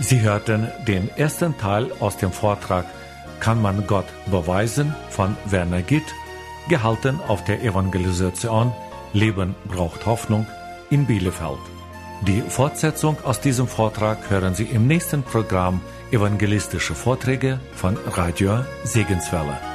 Sie hörten den ersten Teil aus dem Vortrag Kann man Gott beweisen von Werner Gitt, gehalten auf der Evangelisation Leben braucht Hoffnung in Bielefeld. Die Fortsetzung aus diesem Vortrag hören Sie im nächsten Programm Evangelistische Vorträge von Radio Segenswelle.